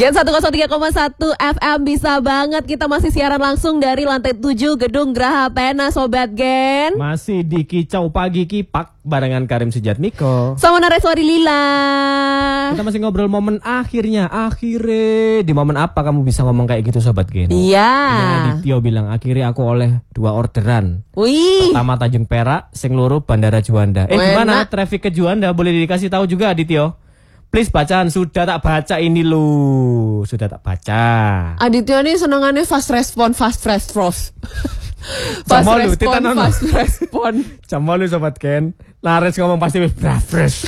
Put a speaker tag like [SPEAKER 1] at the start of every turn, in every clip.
[SPEAKER 1] Gen 103,1 FM bisa banget. Kita masih siaran langsung dari lantai 7 Gedung Graha Pena, Sobat Gen.
[SPEAKER 2] Masih di Kicau Pagi Kipak barengan Karim Sujatmiko
[SPEAKER 1] sama Nareswari Lila.
[SPEAKER 2] Kita masih ngobrol momen akhirnya. Di momen apa kamu bisa ngomong kayak gitu, Sobat Gen?
[SPEAKER 1] Iya.
[SPEAKER 2] Adityo bilang akhirnya aku oleh 2 orderan.
[SPEAKER 1] Wih.
[SPEAKER 2] Pertama Tanjung Perak, sing loro Bandara Juanda. Gimana traffic ke Juanda? Boleh dikasih tahu juga, Adityo? Please bacaan, sudah tak baca ini lu. Sudah tak baca.
[SPEAKER 1] Aditya ini senengannya fast respon.
[SPEAKER 2] Jamal lu Sobat Gen. Laris ngomong pasti fresh.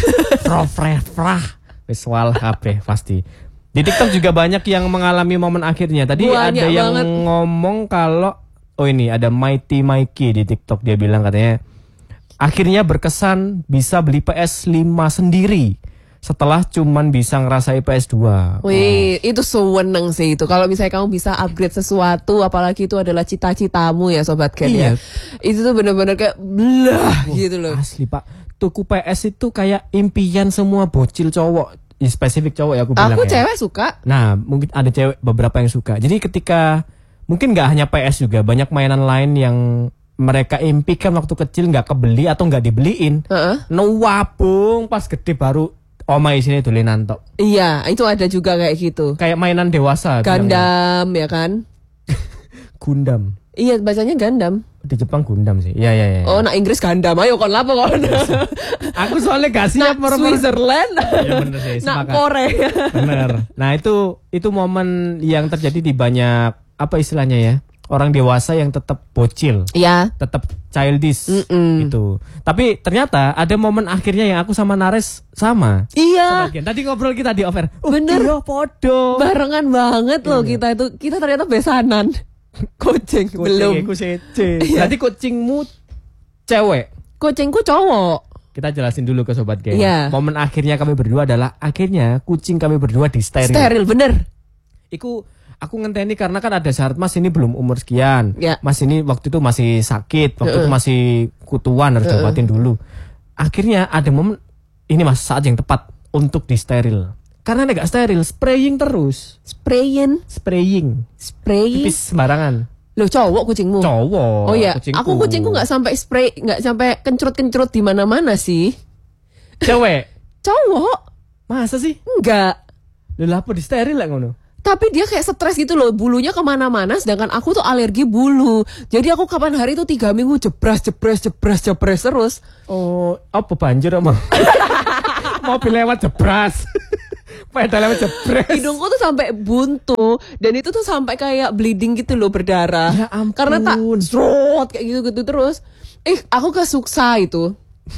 [SPEAKER 2] Visual HP pasti. Di TikTok juga banyak yang mengalami momen akhirnya. Tadi
[SPEAKER 1] banyak
[SPEAKER 2] ada yang
[SPEAKER 1] banget
[SPEAKER 2] ngomong kalau ini ada Mighty Mikey di TikTok, dia bilang katanya akhirnya berkesan bisa beli PS5 sendiri setelah cuman bisa ngerasain PS2.
[SPEAKER 1] Wih, itu seneng sih itu. Kalau misalnya kamu bisa upgrade sesuatu, apalagi itu adalah cita-citamu ya, Sobat Gen.
[SPEAKER 2] Iya.
[SPEAKER 1] Ya. Itu tuh bener-bener kayak belah gitu loh.
[SPEAKER 2] Asli Pak, tuku PS itu kayak impian semua bocil cowok. Spesifik cowok ya aku bilang.
[SPEAKER 1] Aku cewek suka.
[SPEAKER 2] Nah, mungkin ada cewek beberapa yang suka. Jadi ketika mungkin nggak hanya PS juga, banyak mainan lain yang mereka impikan waktu kecil nggak kebeli atau nggak dibeliin. Wabung pas gede baru oma isinya dolenan tok.
[SPEAKER 1] Iya, itu ada juga kayak gitu.
[SPEAKER 2] Kayak mainan dewasa.
[SPEAKER 1] Gundam ya kan?
[SPEAKER 2] Gundam.
[SPEAKER 1] Iya, bacanya Gundam.
[SPEAKER 2] Di Jepang Gundam sih. Iya.
[SPEAKER 1] Oh, nak Inggris Gundam. Ayo kon lapo kon.
[SPEAKER 2] Aku soalnya gak siap
[SPEAKER 1] nak Switzerland.
[SPEAKER 2] Iya bener sih.
[SPEAKER 1] Nak Korea.
[SPEAKER 2] Bener. Nah, itu momen yang terjadi di banyak apa istilahnya ya? Orang dewasa yang tetap bocil.
[SPEAKER 1] Iya.
[SPEAKER 2] Tetap childish gitu. Tapi ternyata ada momen akhirnya yang aku sama Nares sama.
[SPEAKER 1] Iya.
[SPEAKER 2] Tadi ngobrol kita di offer.
[SPEAKER 1] Bener.
[SPEAKER 2] Iya podo.
[SPEAKER 1] Barengan banget loh kita itu. Kita ternyata besanan. Kucing belum.
[SPEAKER 2] Aku sece. Berarti kucingmu cewek.
[SPEAKER 1] Kucingku cowok.
[SPEAKER 2] Kita jelasin dulu ke Sobat Gen.
[SPEAKER 1] Iya.
[SPEAKER 2] Momen akhirnya kami berdua adalah akhirnya kucing kami berdua di steril.
[SPEAKER 1] Steril bener.
[SPEAKER 2] Aku ngenteni karena kan ada syarat, Mas ini belum umur sekian,
[SPEAKER 1] ya.
[SPEAKER 2] Mas ini waktu itu masih sakit, waktu itu masih kutuan, harus diobatin dulu. Akhirnya ada momen ini Mas, saat yang tepat untuk di steril. Karena gak steril, spraying terus. Spraying. Pipis sembarangan.
[SPEAKER 1] Loh, cowok kucingmu?
[SPEAKER 2] Cowok.
[SPEAKER 1] Oh iya,
[SPEAKER 2] kucingku.
[SPEAKER 1] aku kucingku nggak sampai spray, nggak sampai kencrut-kencrut di mana-mana sih.
[SPEAKER 2] Cewek.
[SPEAKER 1] Cowok.
[SPEAKER 2] Masa sih?
[SPEAKER 1] Enggak.
[SPEAKER 2] Lah apa di steril lah ngono?
[SPEAKER 1] Tapi dia kayak stres gitu loh, bulunya kemana-mana, sedangkan aku tuh alergi bulu. Jadi aku kapan hari tuh 3 minggu jebras terus.
[SPEAKER 2] Oh, apa banjir ama? Mobil lewat jebras. Sepeda lewat jebras.
[SPEAKER 1] Hidungku tuh sampai buntu, dan itu tuh sampai kayak bleeding gitu loh, berdarah.
[SPEAKER 2] Ya ampun.
[SPEAKER 1] Karena tak srot kayak gitu-gitu terus. Aku kesiksa itu.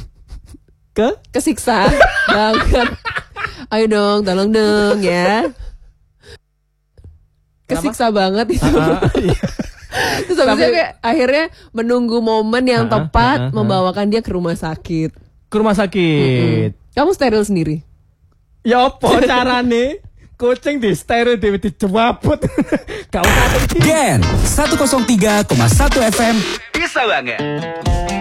[SPEAKER 1] Kesiksa banget. Ayo dong, tolong dong ya. Kesiksa banget itu. Terus habisnya kayak akhirnya menunggu momen yang tepat membawakan dia ke rumah sakit. Kamu steril sendiri?
[SPEAKER 2] Ya apa carane? Kucing di steril dijawabut. Gak usah.
[SPEAKER 3] Gen 103,1 FM bisa banget.